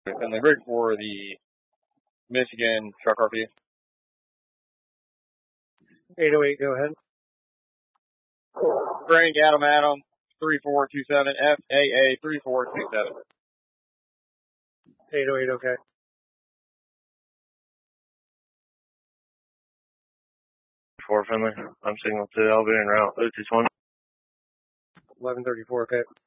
And the grid for the Michigan truck RP. 808, go ahead. Frank Adam 3427 FAA 3427. 808, okay. Finley. I'm signal 2. I'll be en route. 220. 1134, okay.